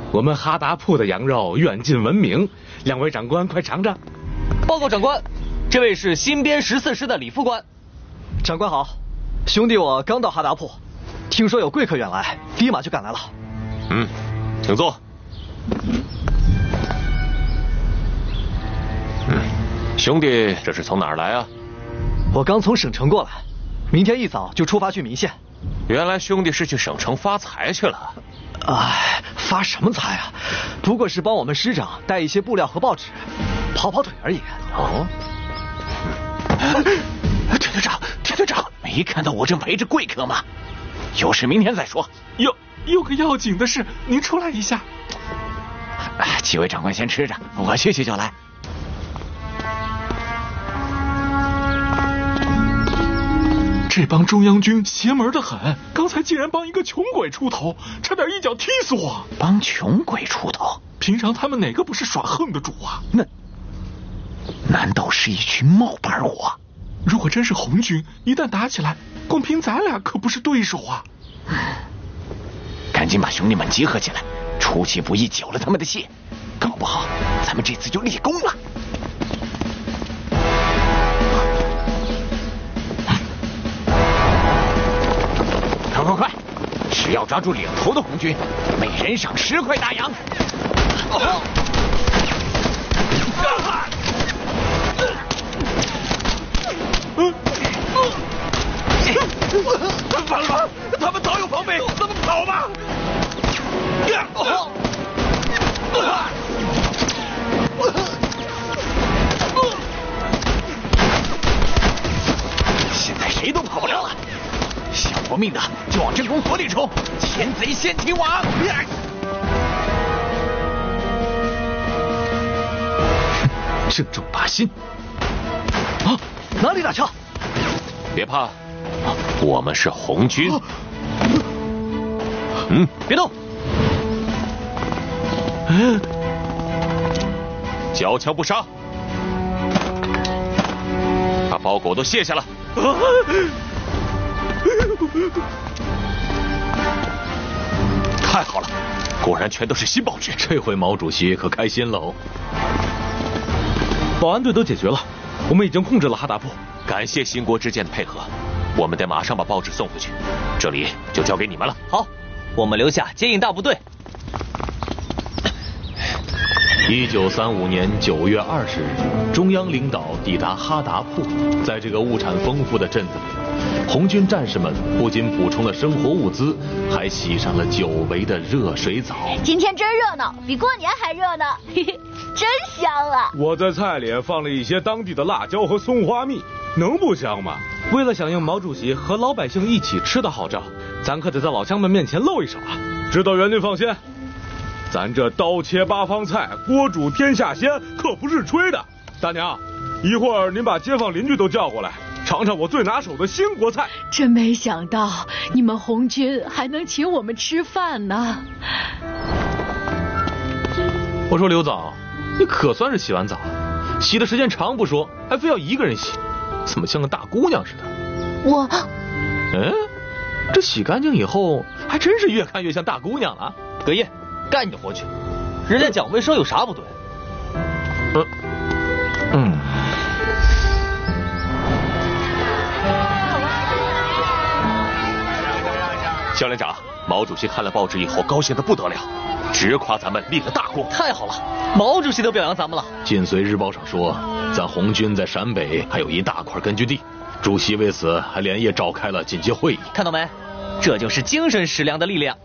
我们哈达铺的羊肉远近闻名，两位长官快尝尝。 报告长官，这位是新编14师的李副官。 长官好，兄弟我刚到哈达铺，听说有贵客远来，立马就赶来了。 请坐。兄弟，这是从哪儿来啊？ 我刚从省城过来，明天一早就出发去岷县。 原来兄弟是去省城发财去了。 哎，发什么财啊？不过是帮我们师长带一些布料和报纸，跑跑腿而已。 哦。 田队长，没看到我正围着贵客吗？有事明天再说。 有个要紧的事，您出来一下。 几位长官先吃着，我去就来。 这帮中央军邪门的很，刚才竟然帮一个穷鬼出头，差点一脚踢死我。 帮穷鬼出头？ 平常他们哪个不是耍横的主啊？ 难道是一群冒牌货？ 如果真是红军，一旦打起来，光凭咱俩可不是对手啊！ 赶紧把兄弟们集合起来，出其不意缴了他们的械，搞不好咱们这次就立功了。快！只要抓住领头的红军，每人赏10块大洋。完了，他们早有防备，咱们跑吧！现在谁都跑不了了。想活命的就往真空所里冲，擒贼先擒王！ 正中靶心！ 啊，哪里打枪？ 别怕，我们是红军。 别动！ 交枪不杀，把包裹都卸下了。太好了，果然全都是新报纸。 这回毛主席可开心喽！保安队都解决了，我们已经控制了哈达铺。 感谢新国之间的配合，我们得马上把报纸送回去，这里就交给你们了。 好，我们留下接应大部队。 1935年9月20日，中央领导抵达哈达铺，在这个物产丰富的镇子里，红军战士们不仅补充了生活物资，还洗上了久违的热水澡。 今天真热闹，比过年还热闹，嘿嘿，真香啊！ 我在菜里放了一些当地的辣椒和松花蜜，能不香吗？ 为了响应毛主席和老百姓一起吃的号召，咱可得在老乡们面前露一手啊！ 知道员军放心，咱这刀切八方菜，锅煮天下鲜，可不是吹的。大娘，一会儿您把街坊邻居都叫过来，尝尝我最拿手的新国菜。 真没想到你们红军还能请我们吃饭呢。 我说刘总，你可算是洗完澡，洗的时间长不说，还非要一个人洗，怎么像个大姑娘似的？ 我， 这洗干净以后，还真是越看越像大姑娘了。 葛叶，干你的活去！人家蒋卫说有啥不对？ 肖连长，毛主席看了报纸以后高兴得不得了，直夸咱们立了大功。 太好了，毛主席都表扬咱们了。 晋绥日报上说，咱红军在陕北还有一大块根据地，主席为此还连夜召开了紧急会议。 看到没？这就是精神食粮的力量。